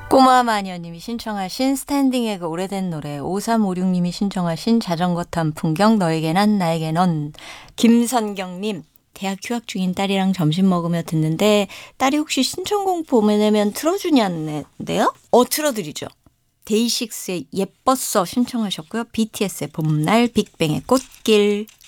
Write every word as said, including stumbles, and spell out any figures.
꼬마 마녀님이 신청하신 스탠딩 에그 오래된 노래, 오삼오육님이 신청하신 자전거 탄 풍경, 너에게 난 나에게 넌. 김선경님, 대학 휴학 중인 딸이랑 점심 먹으며 듣는데 딸이 혹시 신청곡 보내면 틀어주냐는데요? 어, 틀어드리죠. 데이식스의 예뻤어 신청하셨고요. 비티에스의 봄날, 빅뱅의 꽃길.